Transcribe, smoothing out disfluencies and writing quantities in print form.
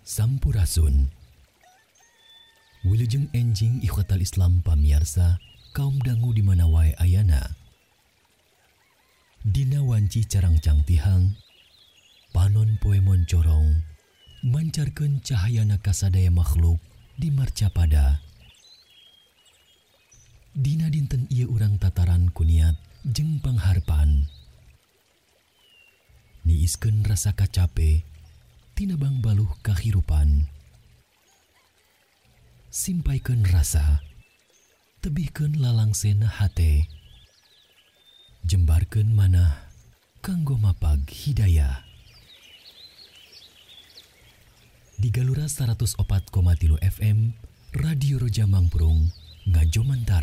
Sampurasun. Wilujeng enjing ikhwatal Islam pamiarsa kaum dangu di mana wae ayana. Dina wanci carangcang tihang, panon poe moncorong, mancarkeun cahayana kasadaya makhluk di marcapada. Dina dinten ieu urang tataran kuniat jeung pangharpan. Niiskeun rasa kacape tina bangbaluh kahirupan. Simpaikeun rasa, tebihkeun lalangsena hate. Jembarkeun manah kanggo mapag hidayah. Di Galura 104,3 FM Radio Roja Mangprung ngajomantara.